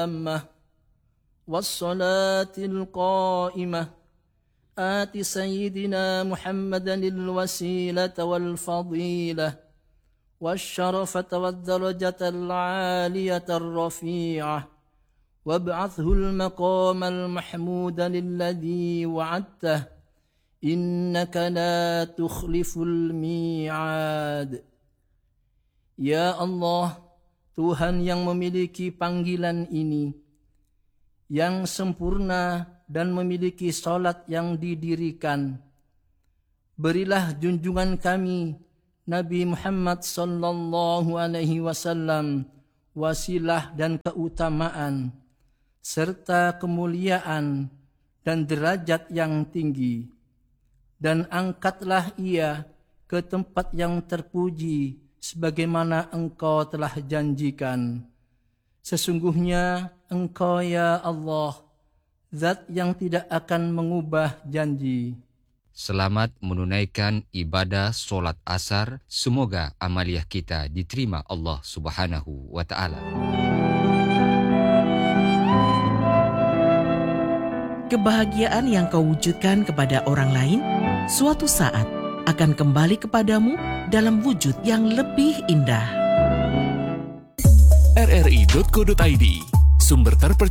التامة والصلاة القائمة آت سيدنا محمدا الوسيلة والفضيلة والشرفة والدرجة العالية الرفيعة وابعثه المقام المحمود الذي وعدته إنك لا تخلف الميعاد. Ya Allah, Tuhan yang memiliki panggilan ini, yang sempurna dan memiliki solat yang didirikan, berilah junjungan kami Nabi Muhammad sallallahu alaihi wasallam wasilah dan keutamaan serta kemuliaan dan derajat yang tinggi, dan angkatlah ia ke tempat yang terpuji sebagaimana Engkau telah janjikan. Sesungguhnya Engkau ya Allah, Zat yang tidak akan mengubah janji. Selamat menunaikan ibadah solat asar. Semoga amaliah kita diterima Allah Subhanahu wa Ta'ala. Kebahagiaan yang kau wujudkan kepada orang lain, suatu saat akan kembali kepadamu dalam wujud yang lebih indah. rri.co.id, sumber terpercaya.